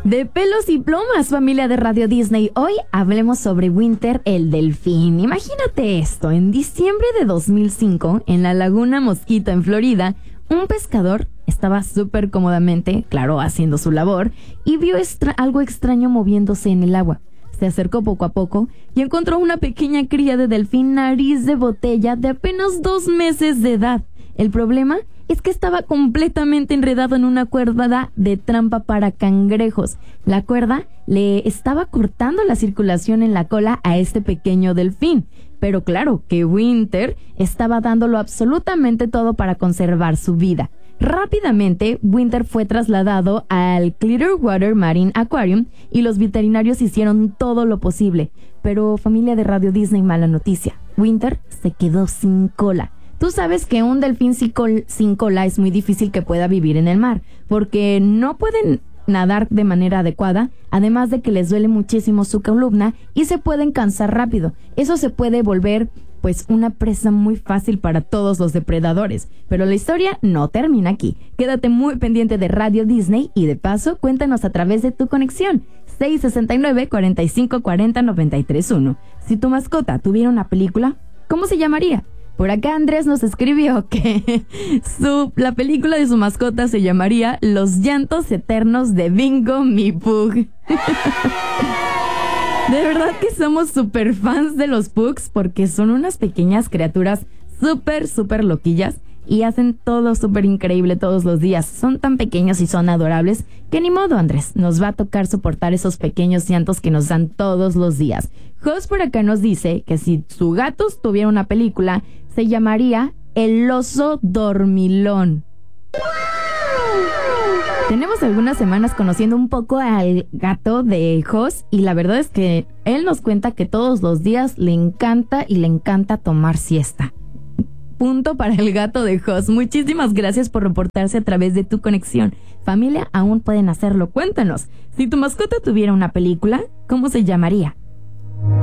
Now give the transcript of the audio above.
De pelos y plumas, familia de Radio Disney. Hoy hablemos sobre Winter el delfín. Imagínate esto, en diciembre de 2005, en la Laguna Mosquito en Florida, un pescador estaba súper cómodamente, claro, haciendo su labor, y vio algo extraño moviéndose en el agua. Se acercó poco a poco y encontró una pequeña cría de delfín nariz de botella de apenas 2 meses de edad. El problema es que estaba completamente enredado en una cuerda de trampa para cangrejos. La cuerda le estaba cortando la circulación en la cola a este pequeño delfín. Pero claro que Winter estaba dándolo absolutamente todo para conservar su vida. Rápidamente, Winter fue trasladado al Clearwater Marine Aquarium y los veterinarios hicieron todo lo posible. Pero, familia de Radio Disney, mala noticia. Winter se quedó sin cola. Tú sabes que un delfín sin cola es muy difícil que pueda vivir en el mar, porque no pueden nadar de manera adecuada, además de que les duele muchísimo su columna y se pueden cansar rápido. Eso se puede volver, pues, una presa muy fácil para todos los depredadores. Pero la historia no termina aquí. Quédate muy pendiente de Radio Disney y de paso, cuéntanos a través de tu conexión 669-4540-931. Si tu mascota tuviera una película, ¿cómo se llamaría? Por acá Andrés nos escribió que la película de su mascota se llamaría Los llantos eternos de Bingo mi Pug. De verdad que somos súper fans de los pugs porque son unas pequeñas criaturas súper loquillas y hacen todo súper increíble todos los días. Son tan pequeños y son adorables que ni modo, Andrés, nos va a tocar soportar esos pequeños llantos que nos dan todos los días. Jos por acá nos dice que si su gato tuviera una película, se llamaría El oso dormilón. Tenemos algunas semanas conociendo un poco al gato de Jos y la verdad es que él nos cuenta que todos los días le encanta tomar siesta. Punto para el gato de Jos. Muchísimas gracias por reportarse a través de tu conexión. Familia, aún pueden hacerlo. Cuéntanos, si tu mascota tuviera una película, ¿cómo se llamaría?